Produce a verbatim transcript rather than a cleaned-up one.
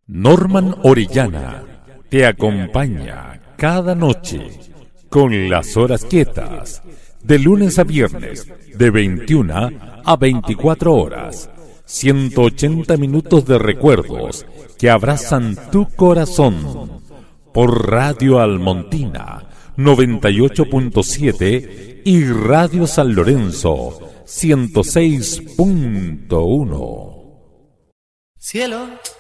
Norman Orellana te acompaña cada noche con las horas quietas, de lunes a viernes, de veintiuna a veinticuatro horas. ciento ochenta minutos de recuerdos que abrazan tu corazón. Por Radio Almontina noventa y ocho punto siete y Radio San Lorenzo ciento seis punto uno. Cielo.